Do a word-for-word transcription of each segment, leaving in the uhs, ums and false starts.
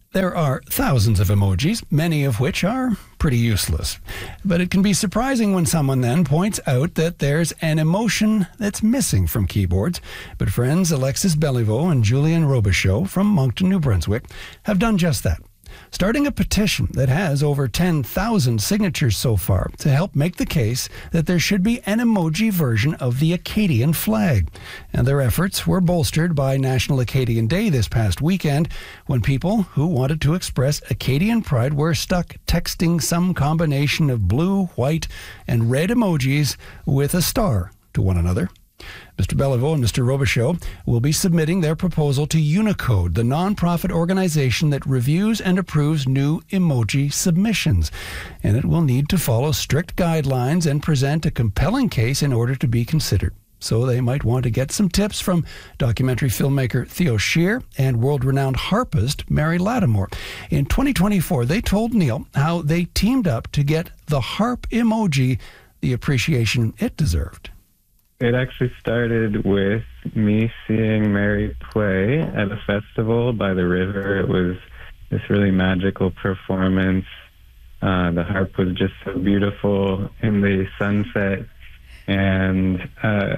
There are thousands of emojis, many of which are pretty useless. But it can be surprising when someone then points out that there's an emotion that's missing from keyboards. But friends Alexis Beliveau and Julian Robichaud from Moncton, New Brunswick have done just that, starting a petition that has over ten thousand signatures so far to help make the case that there should be an emoji version of the Acadian flag. And their efforts were bolstered by National Acadian Day this past weekend, when people who wanted to express Acadian pride were stuck texting some combination of blue, white, and red emojis with a star to one another. Mister Beliveau and Mister Robichaud will be submitting their proposal to Unicode, the nonprofit organization that reviews and approves new emoji submissions. And it will need to follow strict guidelines and present a compelling case in order to be considered. So they might want to get some tips from documentary filmmaker Theo Shear and world-renowned harpist Mary Lattimore. In twenty twenty-four, they told Neil how they teamed up to get the harp emoji the appreciation it deserved. It actually started with me seeing Mary play at a festival by the river. It was this really magical performance. Uh, the harp was just so beautiful in the sunset. And uh,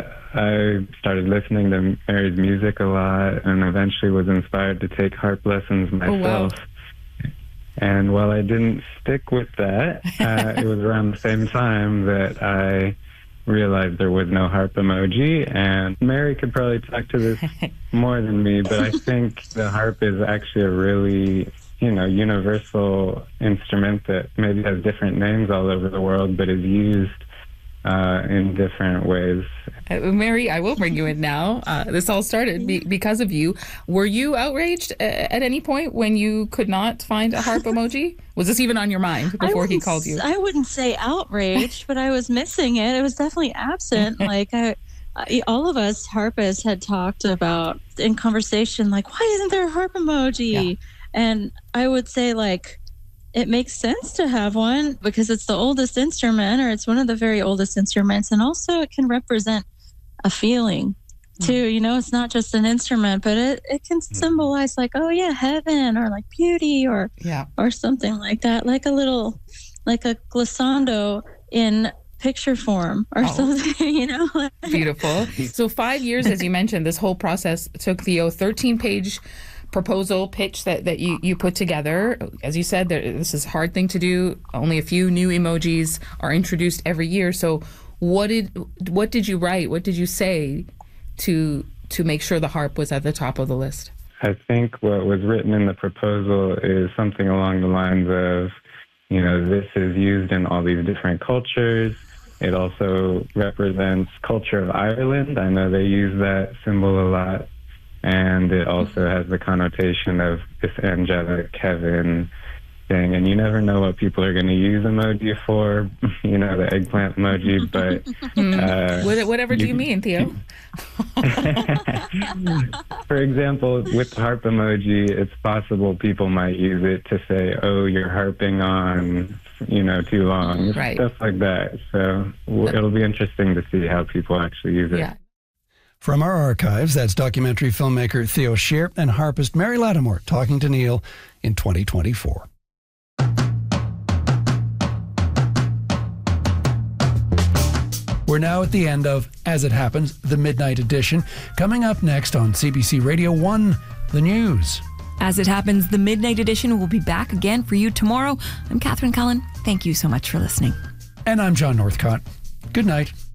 I started listening to Mary's music a lot and eventually was inspired to take harp lessons myself. Oh, wow. And while I didn't stick with that, uh, it was around the same time that I realized there was no harp emoji, and Mary could probably talk to this more than me, but I think the harp is actually a really, you know, universal instrument that maybe has different names all over the world, but is used uh, in different ways. Uh, Mary, I will bring you in now. Uh, this all started be- because of you. Were you outraged uh, at any point when you could not find a harp emoji? Was this even on your mind before he called you? I wouldn't say outraged, but I was missing it. It was definitely absent. Like I, I, all of us harpists had talked about in conversation, like, why isn't there a harp emoji? Yeah. And I would say, like, it makes sense to have one because it's the oldest instrument, or it's one of the very oldest instruments. And also it can represent a feeling too. You know, it's not just an instrument, but it, it can symbolize like, oh yeah, heaven, or like beauty, or yeah, or something like that, like a little, like a glissando in picture form or oh. something, you know. Beautiful. So five years, as you mentioned, this whole process took Theo, thirteen page proposal pitch that, that you, you put together. As you said, there, this is a hard thing to do. Only a few new emojis are introduced every year. So what did what did you write? What did you say to to make sure the harp was at the top of the list? I think what was written in the proposal is something along the lines of, you know, this is used in all these different cultures. It also represents culture of Ireland. I know they use that symbol a lot. And it also has the connotation of this angelic heaven thing. And you never know what people are going to use emoji for, you know, the eggplant emoji, but... Uh, what, whatever do you, you mean, Theo? For example, with the harp emoji, it's possible people might use it to say, oh, you're harping on, you know, too long. Right. Stuff like that. So it'll be interesting to see how people actually use it. Yeah. From our archives, that's documentary filmmaker Theo Shear and harpist Mary Lattimore talking to Neil in twenty twenty-four. We're now at the end of As It Happens, the Midnight Edition. Coming up next on C B C Radio one, the news. As It Happens, the Midnight Edition will be back again for you tomorrow. I'm Catherine Cullen. Thank you so much for listening. And I'm John Northcott. Good night.